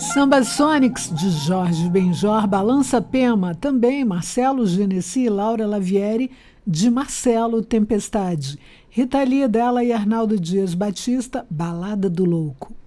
Samba Sonics, de Jorge Benjor, Balança Pema, também Marcelo Genesi e Laura Lavieri, de Marcelo Tempestade. Rita Lee, dela e Arnaldo Dias Batista, Balada do Louco.